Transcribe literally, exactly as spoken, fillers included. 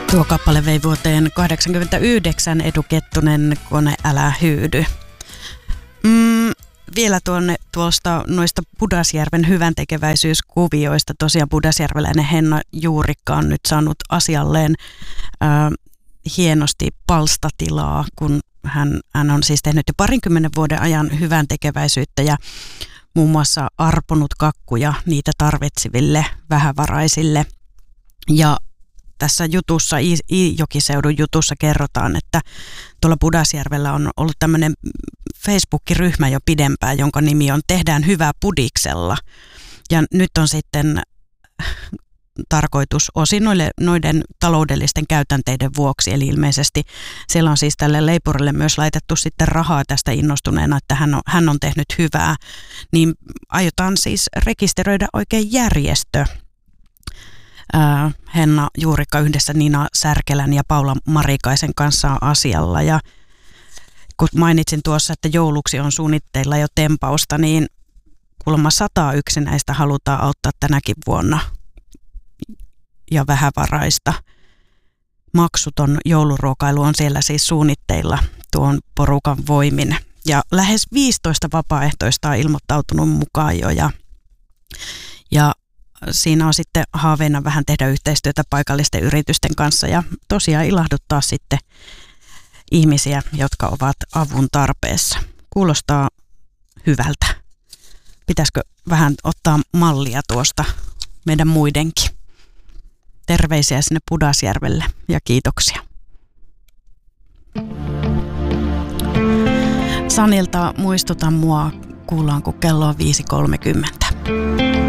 Tuo kappale vei vuoteen kahdeksankymmentäyhdeksän, Edu Kettunen, Kone älä hyydy. Mm, vielä tuonne tuosta noista Pudasjärven hyväntekeväisyyskuvioista. Tosiaan pudasjärveläinen Henna Juurikka on nyt saanut asialleen ää, hienosti palstatilaa, kun hän, hän on siis tehnyt jo parinkymmenen vuoden ajan hyväntekeväisyyttä ja muun muassa arponut kakkuja niitä tarvitseville vähävaraisille. Ja tässä jutussa, Iijokiseudun jutussa kerrotaan, että tuolla Pudasjärvellä on ollut tämmöinen Facebook-ryhmä jo pidempään, jonka nimi on Tehdään hyvää Pudiksella. Ja nyt on sitten tarkoitus osin noille, noiden taloudellisten käytänteiden vuoksi, eli ilmeisesti siellä on siis tälle leipurille myös laitettu sitten rahaa tästä innostuneena, että hän on, hän on tehnyt hyvää, niin aiotaan siis rekisteröidä oikein järjestö. Äh, Henna Juurikka yhdessä Nina Särkelän ja Paula Marikaisen kanssa on asialla, ja kun mainitsin tuossa, että jouluksi on suunnitteilla jo tempausta, niin kuulemma sata yksi näistä halutaan auttaa tänäkin vuonna ja vähävaraista. Maksuton jouluruokailu on siellä siis suunnitteilla tuon porukan voimin. Ja lähes viisitoista vapaaehtoista on ilmoittautunut mukaan jo. Ja, ja siinä on sitten haaveena vähän tehdä yhteistyötä paikallisten yritysten kanssa ja tosiaan ilahduttaa sitten ihmisiä, jotka ovat avun tarpeessa. Kuulostaa hyvältä. Pitäisikö vähän ottaa mallia tuosta meidän muidenkin? Terveisiä sinne Pudasjärvelle ja kiitoksia. Sanilta muistutan mua, kuullaan kun kello on viisi kolmekymmentä.